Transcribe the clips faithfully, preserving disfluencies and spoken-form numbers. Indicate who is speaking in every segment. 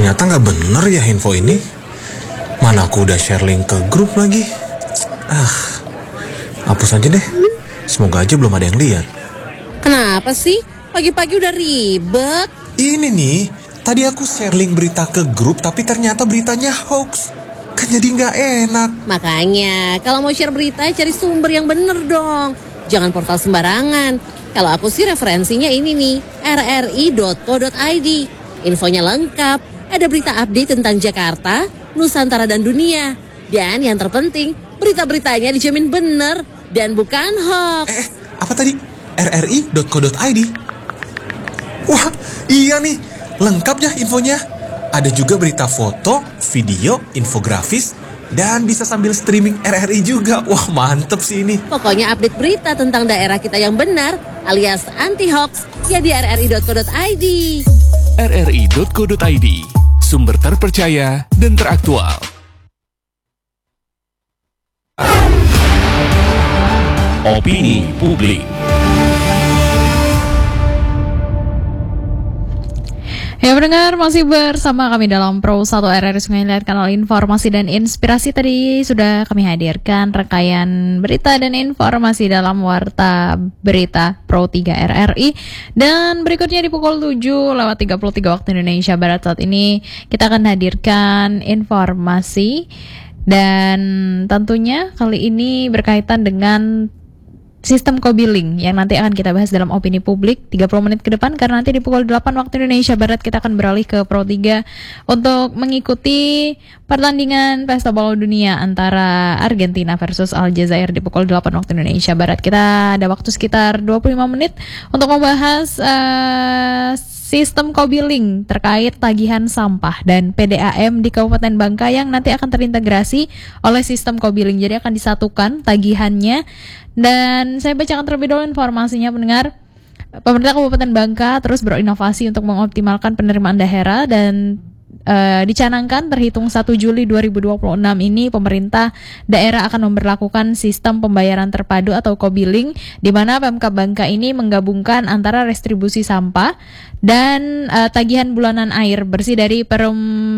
Speaker 1: Ternyata nggak bener ya info ini. Mana aku udah share link ke grup lagi. Ah, hapus aja deh. Semoga aja belum ada yang lihat.
Speaker 2: Kenapa sih? Pagi-pagi udah ribet.
Speaker 1: Ini nih, tadi aku share link berita ke grup tapi ternyata beritanya hoax. Kan jadi nggak enak.
Speaker 2: Makanya, kalau mau share berita cari sumber yang bener dong. Jangan portal sembarangan. Kalau aku sih referensinya ini nih, r r i dot co dot i d. Infonya lengkap, ada berita update tentang Jakarta, Nusantara dan dunia. Dan yang terpenting, berita-beritanya dijamin bener dan bukan hoax.
Speaker 1: Eh, apa tadi? r r i dot co dot i d. Wah, iya nih, lengkap ya infonya. Ada juga berita foto, video, infografis, dan bisa sambil streaming R R I juga. Wah, mantep sih ini.
Speaker 2: Pokoknya update berita tentang daerah kita yang benar, alias anti-hoax, ya di r r i dot co dot i d.
Speaker 3: r r i dot co dot i d, sumber terpercaya dan teraktual. Opini publik.
Speaker 4: Ya pendengar, masih bersama kami dalam Pro satu R R I Sungai Liat, kanal informasi dan inspirasi. Tadi sudah kami hadirkan rangkaian berita dan informasi dalam Warta Berita Pro tiga R R I. Dan berikutnya di pukul tujuh lewat tiga puluh tiga waktu Indonesia Barat saat ini kita akan hadirkan informasi. Dan tentunya kali ini berkaitan dengan sistem co-billing yang nanti akan kita bahas dalam opini publik tiga puluh menit ke depan, karena nanti di pukul delapan waktu Indonesia Barat kita akan beralih ke Pro tiga untuk mengikuti pertandingan Pesta Bola Dunia antara Argentina versus Aljazair di pukul delapan waktu Indonesia Barat. Kita ada waktu sekitar dua puluh lima menit untuk membahas uh, sistem co-billing terkait tagihan sampah dan P D A M di Kabupaten Bangka yang nanti akan terintegrasi oleh sistem co-billing. Jadi akan disatukan tagihannya. Dan saya bacakan terlebih dahulu informasinya, pendengar. Pemerintah Kabupaten Bangka terus berinovasi untuk mengoptimalkan penerimaan daerah dan e, dicanangkan terhitung satu Juli dua ribu dua puluh enam ini pemerintah daerah akan memberlakukan sistem pembayaran terpadu atau co-billing, di mana Pemkab Bangka ini menggabungkan antara restribusi sampah dan e, tagihan bulanan air bersih dari Perum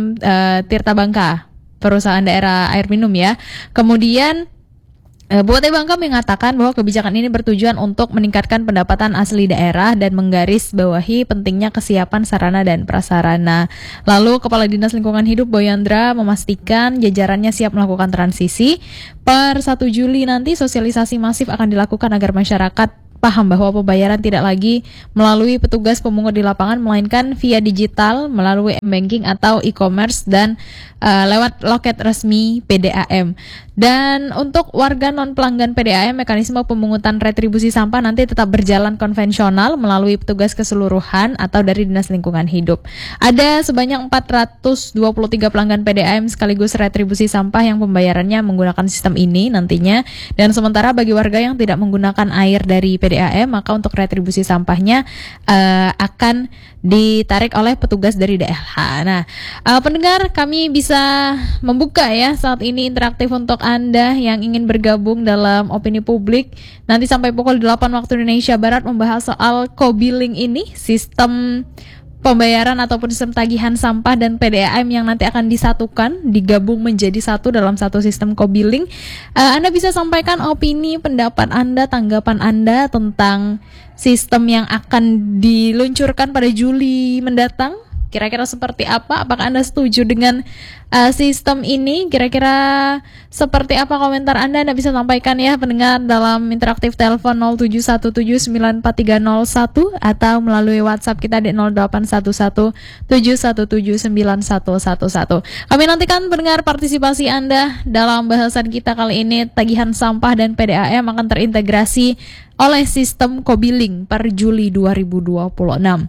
Speaker 4: e, Tirta Bangka, perusahaan daerah air minum ya. Kemudian Bupati Bangka mengatakan bahwa kebijakan ini bertujuan untuk meningkatkan pendapatan asli daerah dan menggarisbawahi pentingnya kesiapan sarana dan prasarana. Lalu Kepala Dinas Lingkungan Hidup Boyandra memastikan jajarannya siap melakukan transisi. Per satu Juli nanti sosialisasi masif akan dilakukan agar masyarakat paham bahwa pembayaran tidak lagi melalui petugas pemungut di lapangan, melainkan via digital melalui m-banking atau e-commerce dan uh, lewat loket resmi P D A M. Dan untuk warga non-pelanggan P D A M, mekanisme pemungutan retribusi sampah nanti tetap berjalan konvensional melalui petugas keseluruhan atau dari Dinas Lingkungan Hidup. Ada sebanyak empat ratus dua puluh tiga pelanggan P D A M sekaligus retribusi sampah yang pembayarannya menggunakan sistem ini nantinya. Dan sementara bagi warga yang tidak menggunakan air dari P D A M, maka untuk retribusi sampahnya uh, akan ditarik oleh petugas dari D L H. Nah, uh, pendengar, kami bisa membuka ya saat ini interaktif untuk Anda yang ingin bergabung dalam opini publik. Nanti sampai pukul delapan waktu Indonesia Barat membahas soal co-billing ini, sistem pembayaran ataupun sistem tagihan sampah dan P D A M yang nanti akan disatukan, digabung menjadi satu dalam satu sistem co-billing. Uh, Anda bisa sampaikan opini, pendapat Anda, tanggapan Anda tentang sistem yang akan diluncurkan pada Juli mendatang. Kira-kira seperti apa? Apakah Anda setuju dengan uh, sistem ini? Kira-kira seperti apa komentar Anda? Anda bisa sampaikan ya pendengar dalam interaktif telepon nol tujuh satu tujuh sembilan empat tiga nol satu atau melalui WhatsApp kita di nol delapan satu satu tujuh satu tujuh sembilan satu satu satu. Kami nantikan pendengar partisipasi Anda dalam bahasan kita kali ini. Tagihan sampah dan P D A M akan terintegrasi oleh sistem co-billing per Juli dua ribu dua puluh enam.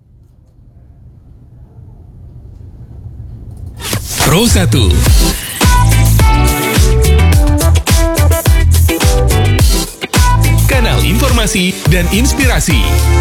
Speaker 3: Pro satu. Kanal informasi dan inspirasi.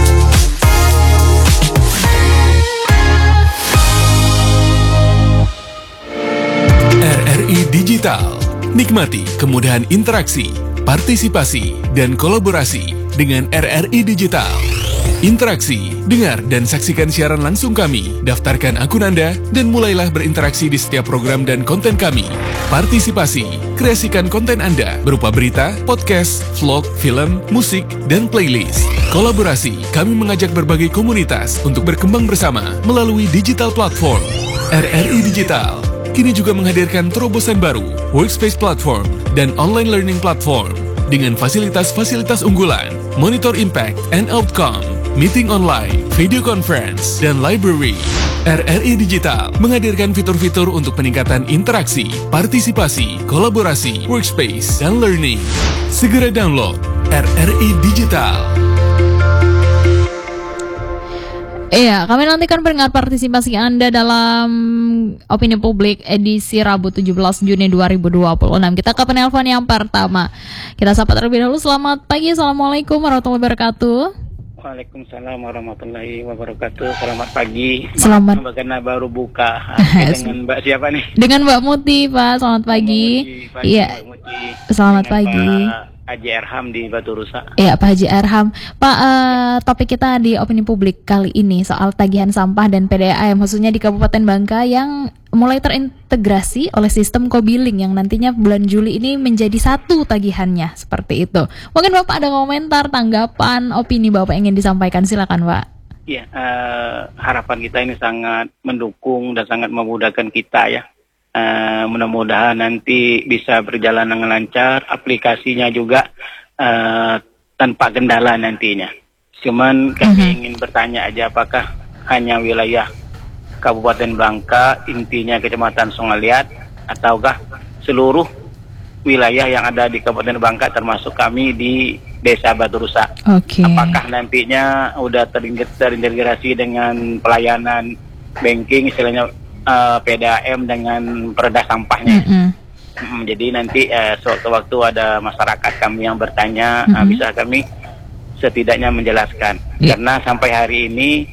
Speaker 3: R R I Digital. Nikmati kemudahan interaksi, partisipasi, dan kolaborasi dengan R R I Digital. Interaksi, dengar dan saksikan siaran langsung kami. Daftarkan akun Anda dan mulailah berinteraksi di setiap program dan konten kami. Partisipasi, kreasikan konten Anda berupa berita, podcast, vlog, film, musik, dan playlist. Kolaborasi, kami mengajak berbagai komunitas untuk berkembang bersama melalui digital platform. R R I Digital kini juga menghadirkan terobosan baru, workspace platform, dan online learning platform dengan fasilitas-fasilitas unggulan, monitor impact and outcome, meeting online, video conference, dan library. R R I Digital menghadirkan fitur-fitur untuk peningkatan interaksi, partisipasi, kolaborasi, workspace, dan learning. Segera download R R I Digital.
Speaker 4: Iya, kami nantikan pendengar partisipasi Anda dalam opini publik edisi Rabu tujuh belas Juni dua ribu dua puluh enam. Kita ke penelpon yang pertama. Kita sapa terlebih dahulu. Selamat pagi, Assalamualaikum warahmatullahi wabarakatuh.
Speaker 5: Waalaikumsalam warahmatullahi wabarakatuh. Selamat pagi.
Speaker 4: Selamat.
Speaker 5: Maaf, karena baru buka. Dengan Mbak siapa nih?
Speaker 4: Dengan Mbak Muti, Pak. Selamat pagi. Iya. Selamat pagi.
Speaker 5: Pak Haji Erham di Batu Rusa.
Speaker 4: Iya, Pak Haji Erham. Pak, uh, topik kita di opini publik kali ini soal tagihan sampah dan P D A M, khususnya di Kabupaten Bangka yang mulai terintegrasi oleh sistem co-billing yang nantinya bulan Juli ini menjadi satu tagihannya, seperti itu. Mungkin Bapak ada komentar, tanggapan, opini Bapak ingin disampaikan, silakan Pak.
Speaker 5: Iya, uh, harapan kita ini sangat mendukung dan sangat memudahkan kita ya. Uh, mudah-mudahan nanti bisa berjalan dengan lancar, aplikasinya juga uh, tanpa kendala nantinya. Cuman kami uh-huh. ingin bertanya aja, apakah hanya wilayah Kabupaten Bangka, intinya Kecamatan Songaliat, ataukah seluruh wilayah yang ada di Kabupaten Bangka termasuk kami di Desa Batu Rusa?
Speaker 4: Okay. Apakah
Speaker 5: nantinya udah terintegrasi dengan pelayanan banking, istilahnya Uh, P D A M dengan peredah sampahnya. Mm-hmm. Hmm, jadi nanti uh, sewaktu-waktu ada masyarakat kami yang bertanya, mm-hmm. uh, bisa kami setidaknya menjelaskan. Yeah. Karena sampai hari ini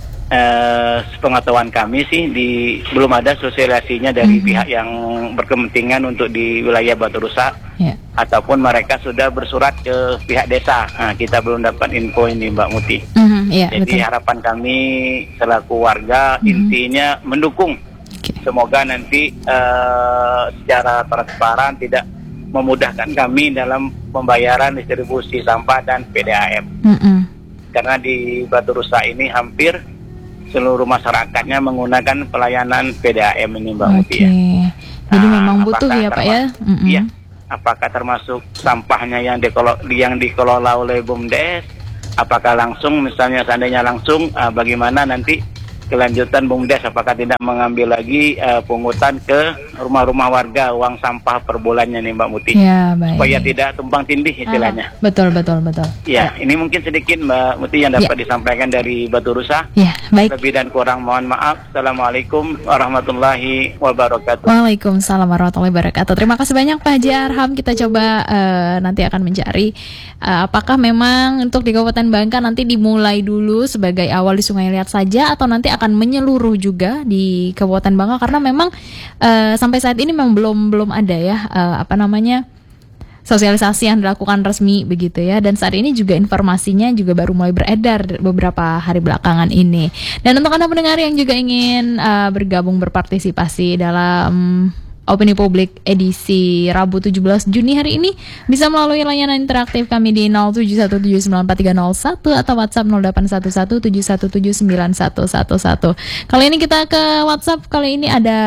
Speaker 5: uh, sepengetahuan kami sih di belum ada sosialisasinya dari mm-hmm. pihak yang berkepentingan untuk di wilayah Batu Rusa, yeah. ataupun mereka sudah bersurat ke pihak desa. Nah, kita belum dapat info ini, Mbak Muti. Mm-hmm. Yeah, jadi betul. Harapan kami selaku warga mm-hmm. intinya mendukung. Semoga nanti uh, secara transparan tidak memudahkan kami dalam pembayaran distribusi sampah dan P D A M. Mm-hmm. Karena di Batu Rusa ini hampir seluruh masyarakatnya menggunakan pelayanan P D A M ini, Mbak Muti.
Speaker 4: Okay. Ya. Jadi nah, memang butuh ya Pak ya? Mm-hmm.
Speaker 5: Iya. Apakah termasuk sampahnya yang dikelola, yang dikelola oleh BUMDes? Apakah langsung, misalnya seandainya langsung, uh, bagaimana nanti kelanjutan BUMDes, apakah tidak mengambil lagi uh, pungutan ke rumah-rumah warga uang sampah per bulannya nih Mbak Muti,
Speaker 4: ya, baik.
Speaker 5: Supaya tidak tumpang tindih istilahnya.
Speaker 4: Ah, betul betul betul.
Speaker 5: Ya, ya, ini mungkin sedikit Mbak Muti yang dapat ya. disampaikan dari Batu Rusa.
Speaker 4: Ya, baik.
Speaker 5: Lebih dan kurang mohon maaf. Assalamualaikum warahmatullahi wabarakatuh.
Speaker 4: Waalaikumsalam warahmatullahi wabarakatuh. Terima kasih banyak Pak Haji Arham. Kita coba uh, nanti akan mencari uh, apakah memang untuk di Kabupaten Bangka nanti dimulai dulu sebagai awal di Sungai Liat saja atau nanti akan menyeluruh juga di Kabupaten Bangka, karena memang uh, sampai saat ini memang belum belum ada ya uh, apa namanya sosialisasi yang dilakukan resmi begitu ya, dan saat ini juga informasinya juga baru mulai beredar beberapa hari belakangan ini. Dan untuk Anda pendengar yang juga ingin uh, bergabung berpartisipasi dalam opini publik edisi Rabu tujuh belas Juni hari ini bisa melalui layanan interaktif kami di nol tujuh satu tujuh sembilan empat tiga nol satu atau WhatsApp nol delapan satu satu tujuh satu tujuh sembilan satu satu satu. Kali ini kita ke WhatsApp. Kali ini ada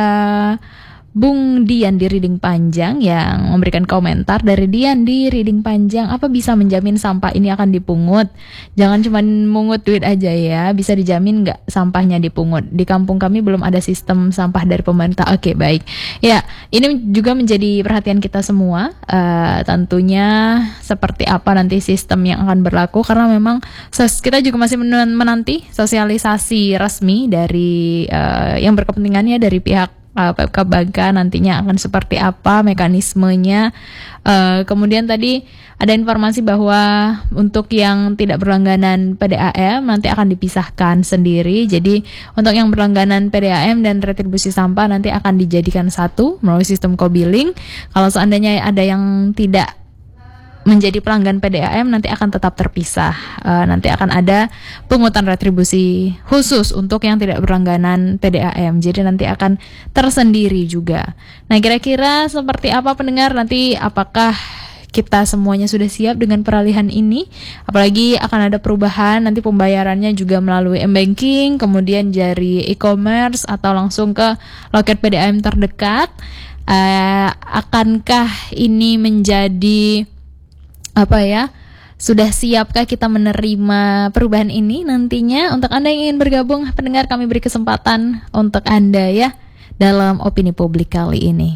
Speaker 4: Bung Dian di Riding Panjang yang memberikan komentar. Dari Dian di Riding Panjang, apa bisa menjamin sampah ini akan dipungut? Jangan cuma mungut duit aja ya, bisa dijamin nggak sampahnya dipungut? Di kampung kami belum ada sistem sampah dari pemerintah. Oke, baik. Ya, ini juga menjadi perhatian kita semua. Uh, tentunya seperti apa nanti sistem yang akan berlaku, karena memang sos- kita juga masih menanti sosialisasi resmi dari uh, yang berkepentingannya dari pihak P M K Bangka nantinya akan seperti apa mekanismenya. Uh, kemudian tadi ada informasi bahwa untuk yang tidak berlangganan P D A M nanti akan dipisahkan sendiri. Jadi untuk yang berlangganan P D A M dan retribusi sampah nanti akan dijadikan satu melalui sistem co-billing. Kalau seandainya ada yang tidak menjadi pelanggan P D A M nanti akan tetap terpisah. Uh, nanti akan ada pungutan retribusi khusus untuk yang tidak berlangganan P D A M. Jadi nanti akan tersendiri juga. Nah, kira-kira seperti apa pendengar, nanti apakah kita semuanya sudah siap dengan peralihan ini? Apalagi akan ada perubahan, nanti pembayarannya juga melalui m-banking, kemudian dari e-commerce atau langsung ke loket P D A M terdekat. Uh, akankah ini menjadi apa ya, sudah siapkah kita menerima perubahan ini nantinya? Untuk Anda yang ingin bergabung, pendengar, kami beri kesempatan untuk Anda ya dalam opini publik kali ini.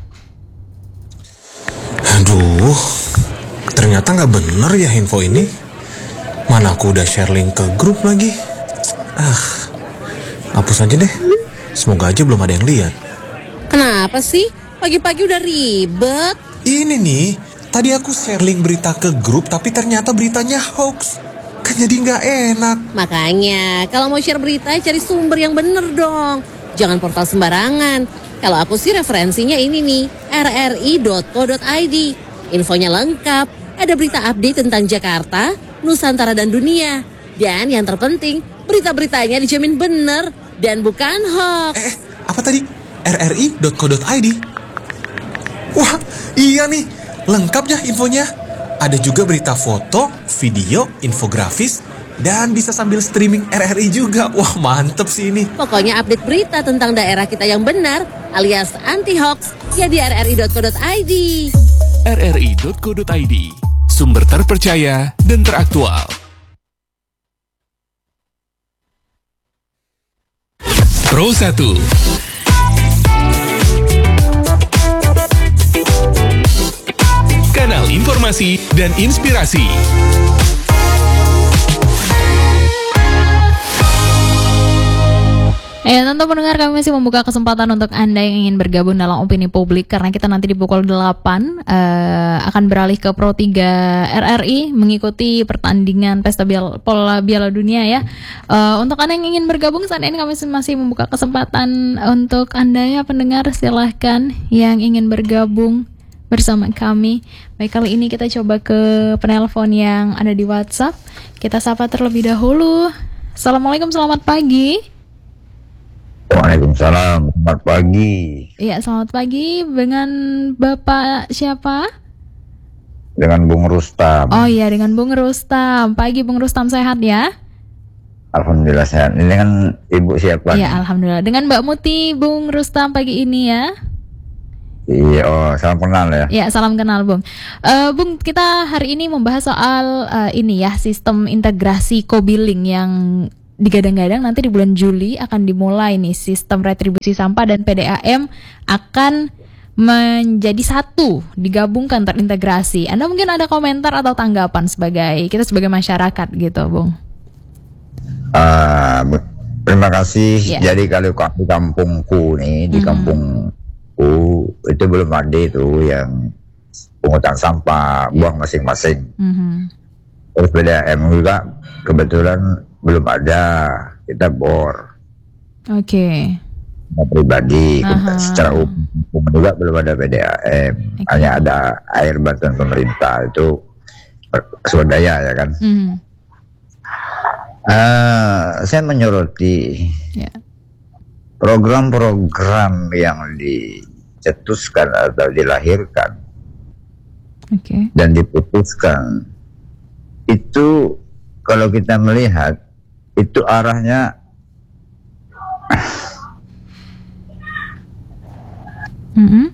Speaker 1: Aduh, ternyata nggak bener ya info ini. Mana aku udah share link ke grup lagi. Ah, hapus aja deh. Semoga aja belum ada yang lihat.
Speaker 2: Kenapa sih? Pagi-pagi udah ribet.
Speaker 1: Ini nih, tadi aku share link berita ke grup, tapi ternyata beritanya hoax. Kan jadi nggak enak.
Speaker 2: Makanya, kalau mau share berita, cari sumber yang bener dong. Jangan portal sembarangan. Kalau aku sih referensinya ini nih, r r i dot co dot i d. Infonya lengkap, ada berita update tentang Jakarta, Nusantara dan dunia. Dan yang terpenting, berita-beritanya dijamin bener dan bukan hoax.
Speaker 1: Eh, apa tadi? r r i dot co dot i d. Wah, iya nih. Lengkap ya infonya. Ada juga berita foto, video, infografis, dan bisa sambil streaming R R I juga. Wah, mantep sih ini.
Speaker 2: Pokoknya update berita tentang daerah kita yang benar alias anti-hoax ya di r r i dot co dot i d.
Speaker 3: r r i dot co dot i d, sumber terpercaya dan teraktual. Pro satu. Kanal informasi dan inspirasi.
Speaker 4: Ya, tentu pendengar, kami masih membuka kesempatan untuk Anda yang ingin bergabung dalam opini publik, karena kita nanti di pukul delapan uh, akan beralih ke Pro tiga R R I mengikuti pertandingan Pesta Biala, Pola Piala Dunia ya. Uh, untuk Anda yang ingin bergabung saat ini, kami masih membuka kesempatan untuk Anda ya pendengar, silahkan yang ingin bergabung bersama kami. Baik, kali ini kita coba ke penelpon yang ada di WhatsApp. Kita sapa terlebih dahulu. Assalamualaikum, selamat pagi.
Speaker 6: Waalaikumsalam, selamat pagi.
Speaker 4: Iya, selamat pagi. Dengan Bapak siapa?
Speaker 6: Dengan Bung Rustam.
Speaker 4: Oh iya, dengan Bung Rustam. Pagi Bung Rustam, sehat ya?
Speaker 6: Alhamdulillah sehat. Ini kan Ibu siapa?
Speaker 4: Iya, alhamdulillah. Dengan Mbak Muti, Bung Rustam pagi ini ya.
Speaker 6: Iya, oh salam kenal ya.
Speaker 4: Iya, salam kenal Bung. Uh, Bung, kita hari ini membahas soal uh, ini ya, sistem integrasi co-billing yang digadang-gadang nanti di bulan Juli akan dimulai nih. Sistem retribusi sampah dan P D A M akan menjadi satu, digabungkan, terintegrasi. Anda mungkin ada komentar atau tanggapan sebagai kita sebagai masyarakat gitu, Bung?
Speaker 6: Uh, terima kasih.
Speaker 4: Yeah.
Speaker 6: Jadi kalau di kampungku nih, di
Speaker 4: mm-hmm.
Speaker 6: kampungku itu belum ada itu yang pungutan sampah, yeah. buang masing-masing. Mm-hmm. Terus P D A M juga kebetulan belum ada, kita bor. Oke. Okay. Pribadi, kita secara umum juga belum ada P D A M. Okay. Hanya ada air bantuan pemerintah, itu swadaya ya kan. Mm. Uh, saya menyoroti yeah. program-program yang dicetuskan atau dilahirkan okay. dan diputuskan itu, kalau kita melihat itu arahnya
Speaker 4: mm-hmm.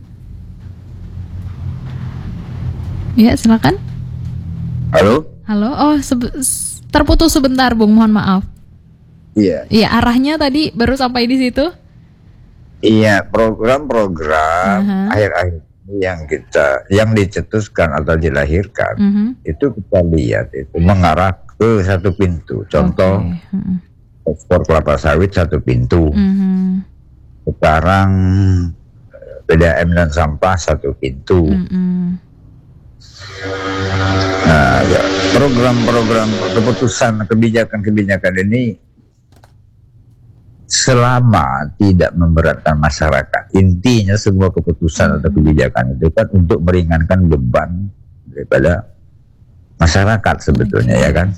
Speaker 4: ya silakan.
Speaker 6: Halo
Speaker 4: halo oh sebe- terputus sebentar Bung, mohon maaf.
Speaker 6: Iya
Speaker 4: iya arahnya tadi baru sampai di situ.
Speaker 6: Iya, program-program uh-huh. akhir-akhir yang kita yang dicetuskan atau dilahirkan uh-huh. itu kita lihat itu mengarah ke satu pintu. Contoh okay. uh-huh. ekspor kelapa sawit satu pintu. Uh-huh. Sekarang P D A M dan sampah satu pintu. Uh-huh. Nah, ya, program-program keputusan kebijakan-kebijakan ini selama tidak memberatkan masyarakat, intinya semua keputusan atau kebijakan itu kan untuk meringankan beban daripada masyarakat sebetulnya ya kan.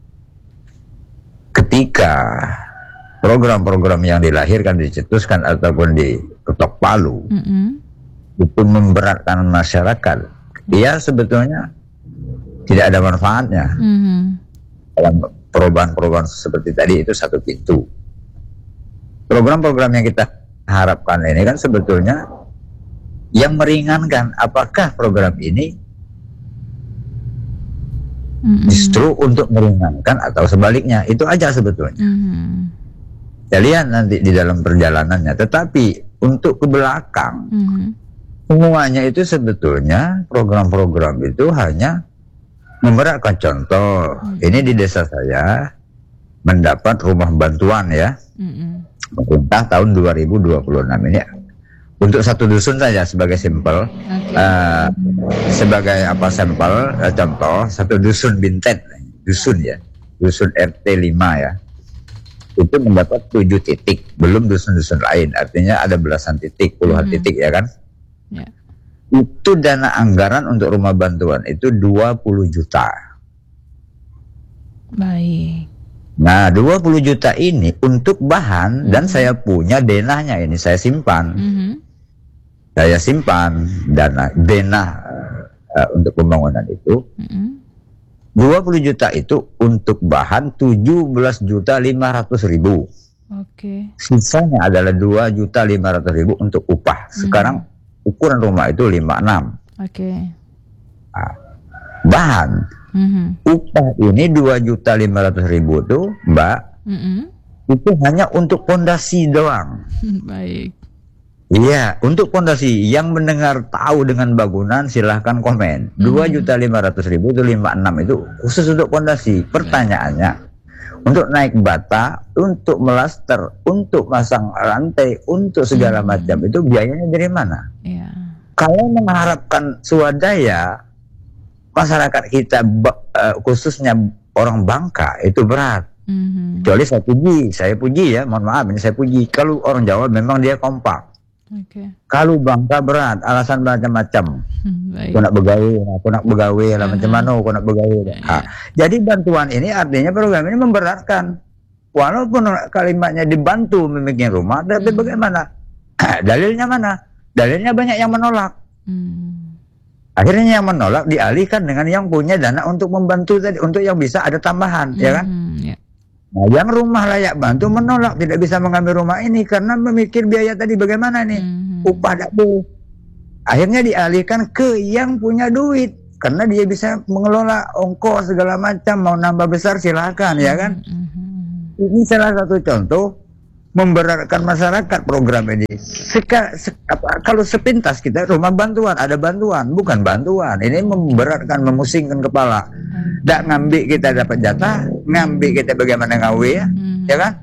Speaker 6: Ketika program-program yang dilahirkan, dicetuskan ataupun diketok palu mm-hmm. itu memberatkan masyarakat, ya sebetulnya tidak ada manfaatnya. Mm-hmm. Dalam perubahan-perubahan seperti tadi itu satu pintu. Program-program yang kita harapkan ini kan sebetulnya yang meringankan. Apakah program ini mm-hmm. justru untuk meringankan atau sebaliknya? Itu aja sebetulnya. Mm-hmm. Kita lihat nanti di dalam perjalanannya. Tetapi untuk ke belakang mm-hmm. semuanya itu sebetulnya program-program itu hanya memberatkan. Contoh mm-hmm. ini di desa saya mendapat rumah bantuan ya mm-hmm. pemerintah tahun dua ribu dua puluh enam ini untuk satu dusun saja sebagai sampel, okay. uh, sebagai apa sampel uh, contoh satu dusun Bintet, dusun ya, dusun R T lima ya, itu mendapat tujuh titik, belum dusun-dusun lain, artinya ada belasan titik, puluhan mm-hmm. titik ya kan. Yeah. Itu dana anggaran untuk rumah bantuan itu dua puluh juta.
Speaker 4: Baik.
Speaker 6: Nah, dua puluh juta ini untuk bahan mm-hmm. dan saya punya denahnya ini saya simpan. Mm-hmm. Saya simpan dana denah uh, untuk pembangunan itu. Mm-hmm. dua puluh juta itu untuk bahan tujuh belas juta lima ratus ribu. Oke. Okay. Sisanya adalah dua juta lima ratus ribu untuk upah. Sekarang mm-hmm. ukuran rumah itu lima puluh enam. Oke. Okay. Nah, bahan mm-hmm. upah ini dua juta lima ratus ribu tuh, Mbak, mm-hmm. itu hanya untuk pondasi doang. Baik. Iya, untuk pondasi. Yang mendengar tahu dengan bangunan silahkan komen. Mm-hmm. dua juta lima ratus ribu itu lima puluh enam itu khusus untuk pondasi. Pertanyaannya, mm-hmm. untuk naik bata, untuk melaster, untuk masang rantai, untuk segala mm-hmm. macam itu biayanya dari mana? Yeah. Kalau mengharapkan swadaya masyarakat kita uh, khususnya orang Bangka itu berat. Mm-hmm. Kecuali saya puji, saya puji ya, mohon maaf ini saya puji. Kalau orang Jawa memang dia kompak. Okay. Kalau Bangka berat, alasan macam-macam. Hmm, aku nak begawe, aku nak begawe lah, uh-huh. macam mana aku nak begawe. Yeah, yeah. Jadi bantuan ini artinya program ini memberatkan. Walaupun kalimatnya dibantu membikin rumah, tapi hmm. bagaimana? Dalilnya mana? Dalilnya banyak yang menolak. Hmm. Akhirnya yang menolak dialihkan dengan yang punya dana untuk membantu tadi, untuk yang bisa ada tambahan, hmm. ya kan? Yeah. Nah, yang rumah layak bantu menolak, tidak bisa mengambil rumah ini karena memikir biaya tadi bagaimana nih, mm-hmm. upah dapur. Akhirnya dialihkan ke yang punya duit karena dia bisa mengelola ongkos segala macam, mau nambah besar silakan, mm-hmm. ya kan? Mm-hmm. Ini salah satu contoh memberatkan masyarakat program ini. Seka, se, apa, kalau sepintas kita rumah bantuan, ada bantuan, bukan bantuan. Ini memberatkan, memusingkan kepala. Tak ngambil kita dapat jatah, ngambil kita bagaimana ngawe ya, hmm. ya kan?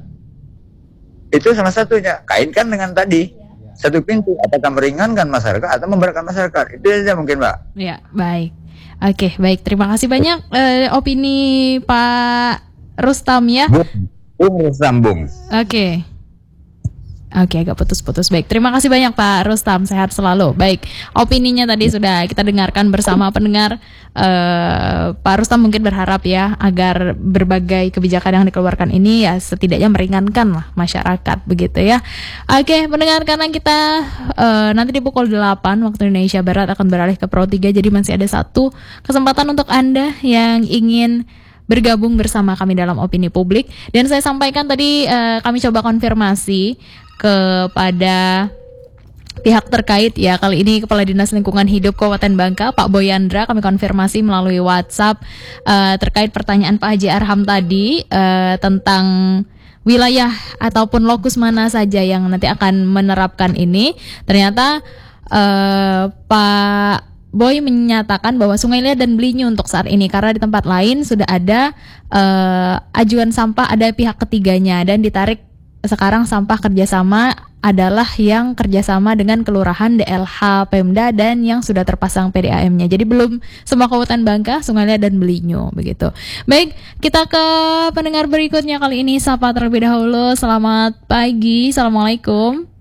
Speaker 6: Itu salah satunya. Kaitkan dengan tadi satu pintu, apakah meringankan masyarakat atau memberatkan masyarakat? Itu saja mungkin, Mbak.
Speaker 4: Ya, baik. Oke, baik. Terima kasih banyak uh, opini Pak Rustam ya. Bung,
Speaker 6: Bung Rustam, Bung.
Speaker 4: Oke. Oke, agak putus-putus. Baik, terima kasih banyak Pak Rustam, sehat selalu. Baik, opininya tadi sudah kita dengarkan bersama pendengar. uh, Pak Rustam mungkin berharap ya agar berbagai kebijakan yang dikeluarkan ini ya setidaknya meringankan lah masyarakat, begitu ya. Oke, pendengar, karena kita uh, nanti di pukul delapan waktu Indonesia Barat akan beralih ke Pro tiga, jadi masih ada satu kesempatan untuk Anda yang ingin bergabung bersama kami dalam opini publik. Dan saya sampaikan tadi uh, kami coba konfirmasi kepada pihak terkait ya. Kali ini Kepala Dinas Lingkungan Hidup Kabupaten Bangka, Pak Boyandra, kami konfirmasi melalui WhatsApp uh, terkait pertanyaan Pak Haji Arham tadi uh, tentang wilayah ataupun lokus mana saja yang nanti akan menerapkan ini. Ternyata uh, Pak Boy menyatakan bahwa Sungai Liat dan Belinyu untuk saat ini, karena di tempat lain sudah ada uh, ajuan sampah, ada pihak ketiganya, dan ditarik sekarang sampah kerjasama adalah yang kerjasama dengan Kelurahan, D L H, Pemda, dan yang sudah terpasang P D A M-nya. Jadi belum semua Kabupaten Bangka, Sungai Liat dan Belinyu, begitu. Baik, kita ke pendengar berikutnya kali ini. Sapa terlebih dahulu. Selamat pagi, assalamualaikum.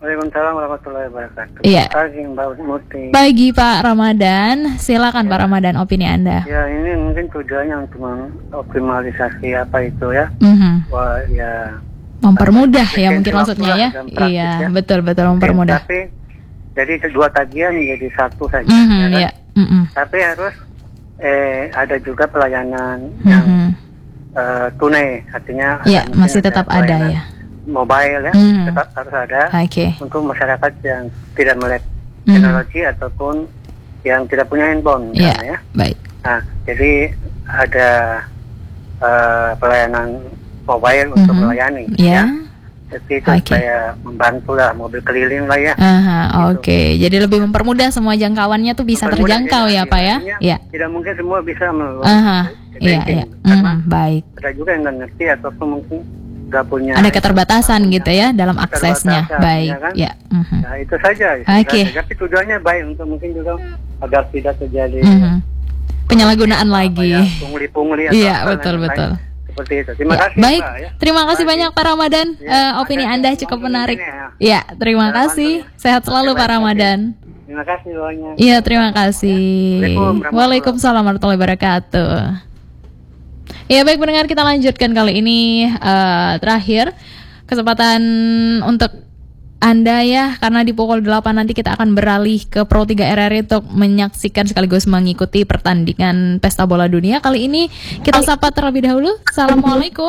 Speaker 7: Waalaikumsalam warahmatullahi wabarakatuh.
Speaker 4: Iya.
Speaker 7: Pagi Mbak Muti.
Speaker 4: Pagi Pak Ramadan, silakan Pak Ramadan opini Anda.
Speaker 7: Ya ini mungkin tujuannya untuk mengoptimalisasi apa itu ya.
Speaker 4: Mhm.
Speaker 7: Wah ya.
Speaker 4: Mempermudah ya
Speaker 7: Efisiensi
Speaker 4: mungkin
Speaker 7: waktu
Speaker 4: maksudnya
Speaker 7: lah
Speaker 4: ya.
Speaker 7: dan praktis
Speaker 4: Iya,
Speaker 7: ya.
Speaker 4: betul betul
Speaker 7: Oke,
Speaker 4: mempermudah.
Speaker 7: Tapi jadi dua tagihan menjadi satu saja.
Speaker 4: Mhm,
Speaker 7: ya kan?
Speaker 4: ya. Mhm.
Speaker 7: Tapi harus eh ada juga pelayanan yang
Speaker 4: Mhm.
Speaker 7: eh, tunai, artinya
Speaker 4: Ya,
Speaker 7: ada- mungkin
Speaker 4: masih tetap ada
Speaker 7: pelayanan
Speaker 4: ya.
Speaker 7: Mobile ya,
Speaker 4: Mhm.
Speaker 7: tetap harus ada
Speaker 4: Oke.
Speaker 7: untuk masyarakat yang tidak melek
Speaker 4: Mhm.
Speaker 7: teknologi ataupun yang tidak punya handphone
Speaker 4: Iya,
Speaker 7: misalnya ya.
Speaker 4: baik.
Speaker 7: Nah, jadi ada eh, pelayanan mobile untuk
Speaker 4: Mhm.
Speaker 7: melayani
Speaker 4: Ya.
Speaker 7: Jadi itu
Speaker 4: Oke.
Speaker 7: supaya membantu lah, mobil keliling lah ya.
Speaker 4: Aha,
Speaker 7: Gitu.
Speaker 4: oke. Jadi lebih mempermudah semua jangkauannya tuh bisa
Speaker 7: Mempermudah,
Speaker 4: terjangkau
Speaker 7: jadi
Speaker 4: ya, Pak ya?
Speaker 7: artinya
Speaker 4: Ya.
Speaker 7: Tidak mungkin semua bisa melalui
Speaker 4: Aha. Iya,
Speaker 7: banking.
Speaker 4: iya.
Speaker 7: Karena
Speaker 4: Mhm, baik.
Speaker 7: ada juga yang nggak ngerti ataupun mungkin nggak punya.
Speaker 4: Ada keterbatasan gitu ya dalam aksesnya.
Speaker 7: Keterbatasan,
Speaker 4: Baik.
Speaker 7: ya kan?
Speaker 4: Ya. Mhm.
Speaker 7: Nah itu saja. itu
Speaker 4: Oke.
Speaker 7: saja. Tapi tujuannya baik untuk mungkin juga agar tidak terjadi
Speaker 4: Mhm. Penyalahgunaan
Speaker 7: apa
Speaker 4: lagi.
Speaker 7: ya, pungli-pungli atau
Speaker 4: Iya,
Speaker 7: apa
Speaker 4: betul,
Speaker 7: lain-lain.
Speaker 4: betul.
Speaker 7: Seperti itu. Terima
Speaker 4: Ya,
Speaker 7: kasih.
Speaker 4: baik,
Speaker 7: Pak, ya.
Speaker 4: terima kasih
Speaker 7: Baik.
Speaker 4: banyak Pak Ramadan.
Speaker 7: Ya,
Speaker 4: Eh, opini
Speaker 7: ada
Speaker 4: Anda
Speaker 7: yang
Speaker 4: cukup
Speaker 7: ngomong
Speaker 4: menarik.
Speaker 7: ini ya.
Speaker 4: Ya, terima
Speaker 7: Ya,
Speaker 4: kasih.
Speaker 7: mantap.
Speaker 4: Sehat selalu
Speaker 7: Oke,
Speaker 4: Pak
Speaker 7: baik,
Speaker 4: Ramadan.
Speaker 7: Terima kasih banyak.
Speaker 4: Iya, terima kasih.
Speaker 7: Waalaikumsalam.
Speaker 4: Waalaikumsalam warahmatullahi wabarakatuh. Ya, baik pendengar, kita lanjutkan kali ini eh, terakhir kesempatan untuk Anda ya, karena di pukul delapan nanti kita akan beralih ke Pro tiga R R I untuk menyaksikan sekaligus mengikuti pertandingan Pesta Bola Dunia. Kali ini kita sapa terlebih dahulu. Assalamualaikum.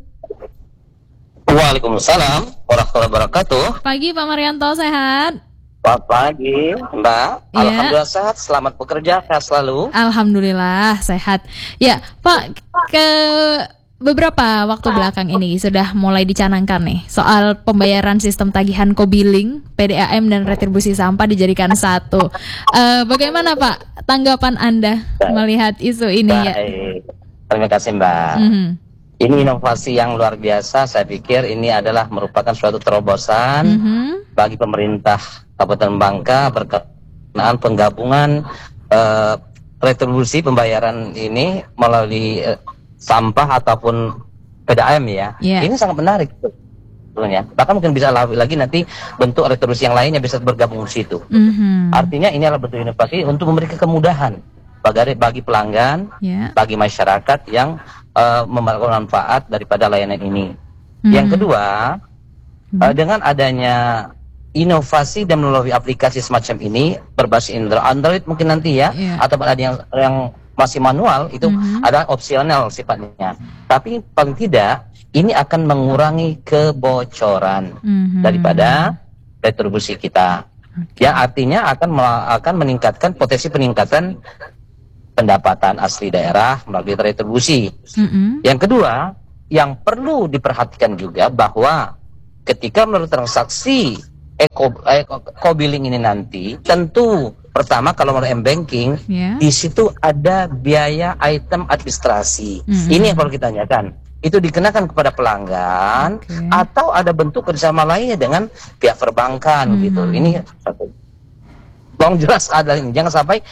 Speaker 8: Waalaikumsalam warahmatullahi wabarakatuh.
Speaker 4: Pagi Pak Marianto, sehat?
Speaker 8: Selamat pagi, Mbak.
Speaker 4: Iya.
Speaker 8: Alhamdulillah sehat, selamat bekerja, sehat selalu.
Speaker 4: Alhamdulillah sehat. Ya Pak, ke beberapa waktu belakang ini sudah mulai dicanangkan nih soal pembayaran sistem tagihan co-billing, P D A M dan retribusi sampah dijadikan satu. Eh, bagaimana Pak tanggapan Anda melihat isu ini ya?
Speaker 8: Baik, terima kasih Mbak.
Speaker 4: Mhm.
Speaker 8: Ini inovasi yang luar biasa, saya pikir ini adalah merupakan suatu terobosan
Speaker 4: Mhm.
Speaker 8: bagi pemerintah Kabupaten Bangka berkenaan penggabungan eh, retribusi pembayaran ini melalui eh, sampah ataupun P D A M ya.
Speaker 4: Yeah.
Speaker 8: Ini sangat menarik sebetulnya. Bahkan mungkin bisa lebih lagi nanti bentuk retribusi yang lainnya bisa bergabung di situ.
Speaker 4: Mhm.
Speaker 8: Artinya ini adalah bentuk inovasi untuk memberikan kemudahan bagi bagi pelanggan,
Speaker 4: Ya.
Speaker 8: bagi masyarakat yang uh, mendapatkan manfaat daripada layanan ini.
Speaker 4: Mhm.
Speaker 8: Yang kedua, uh, dengan adanya inovasi dan melalui aplikasi semacam ini berbasis Android mungkin nanti ya,
Speaker 4: Yeah.
Speaker 8: ataupun ada yang yang masih manual itu
Speaker 4: Mhm.
Speaker 8: adalah opsional sifatnya. Tapi paling tidak ini akan mengurangi kebocoran
Speaker 4: Mhm.
Speaker 8: daripada retribusi kita. Yang artinya akan me- akan meningkatkan potensi peningkatan pendapatan asli daerah melalui retribusi.
Speaker 4: Mhm.
Speaker 8: Yang kedua, yang perlu diperhatikan juga bahwa ketika melalui transaksi eco, eco, co-billing ini nanti, tentu pertama kalau melalui m-banking,
Speaker 4: Ya.
Speaker 8: di situ ada biaya item administrasi.
Speaker 4: Mhm.
Speaker 8: Ini yang perlu kita tanyakan. Itu dikenakan kepada pelanggan
Speaker 4: Oke.
Speaker 8: atau ada bentuk kerjasama lainnya dengan pihak perbankan
Speaker 4: Mhm.
Speaker 8: gitu. Ini satu. Tolong jelas ada ini. Jangan sampai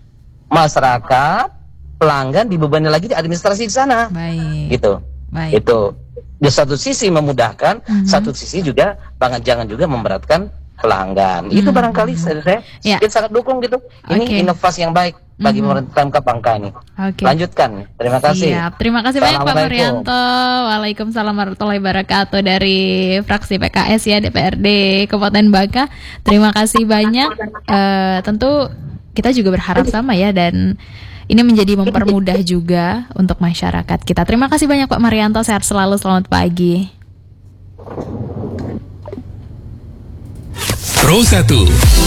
Speaker 8: masyarakat pelanggan dibebani lagi di administrasi di sana.
Speaker 4: Baik.
Speaker 8: Gitu.
Speaker 4: Baik.
Speaker 8: Itu di satu sisi memudahkan,
Speaker 4: Mhm.
Speaker 8: satu sisi juga banget jangan juga memberatkan pelanggan. Itu
Speaker 4: Mhm.
Speaker 8: barangkali saya, saya
Speaker 4: Ya.
Speaker 8: kita sangat dukung gitu. Ini
Speaker 4: Oke.
Speaker 8: inovasi yang baik bagi
Speaker 4: Mhm.
Speaker 8: pemerintah Pemkab Bangka ini.
Speaker 4: Oke.
Speaker 8: Lanjutkan. Terima kasih.
Speaker 4: Siap. Terima kasih banyak Pak
Speaker 8: Assalamualaikum.
Speaker 4: Marianto. Waalaikumsalam warahmatullahi wabarakatuh dari fraksi P K S ya D P R D Kabupaten Bangka. Terima kasih banyak. Eh, tentu kita juga berharap sama ya, dan ini menjadi mempermudah juga untuk masyarakat kita. Terima kasih banyak Pak Marianto. Sehat selalu. Selamat pagi.
Speaker 3: Pro satu.